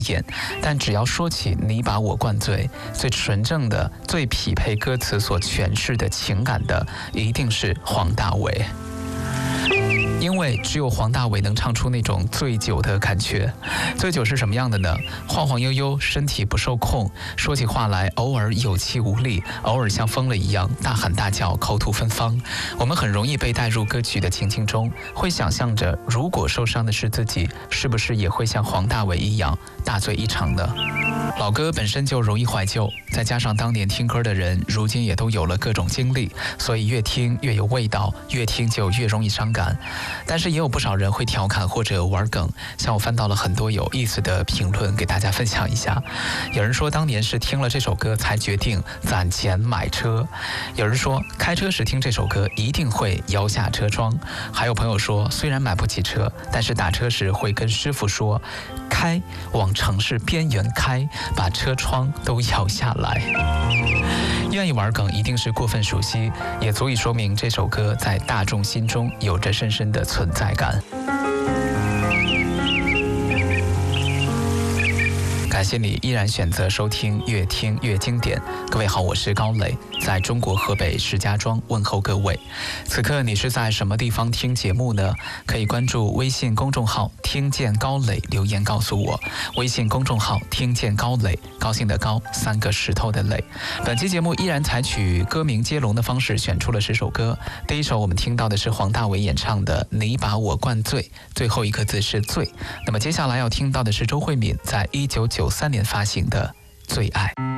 演，但只要说起你把我灌醉，最纯正的、最匹配歌词所诠释的情感的，一定是黄大炜。因为只有黄大炜能唱出那种醉酒的感觉。醉酒是什么样的呢？晃晃悠悠，身体不受控，说起话来偶尔有气无力，偶尔像疯了一样大喊大叫，口吐芬芳。我们很容易被带入歌曲的情境中，会想象着如果受伤的是自己，是不是也会像黄大炜一样大醉一场呢？老歌本身就容易怀旧，再加上当年听歌的人如今也都有了各种经历，所以越听越有味道，越听就越容易伤感。但是也有不少人会调侃或者玩梗，像我翻到了很多有意思的评论给大家分享一下。有人说当年是听了这首歌才决定攒钱买车，有人说开车时听这首歌一定会摇下车窗，还有朋友说虽然买不起车，但是打车时会跟师傅说开，往城市边缘开，把车窗都摇下来。愿意玩梗一定是过分熟悉，也足以说明这首歌在大众心中有着深深的存在感。感谢你依然选择收听越听越经典。各位好，我是高磊，在中国河北石家庄问候各位。此刻你是在什么地方听节目呢？可以关注微信公众号听见高磊，留言告诉我。微信公众号听见高磊，高兴的高，三个石头的磊。本期节目依然采取歌名接龙的方式选出了10首歌。第一首我们听到的是黄大炜演唱的你把我灌醉，最后一个字是醉。那么接下来要听到的是周慧敏在1993年发行的《最爱》。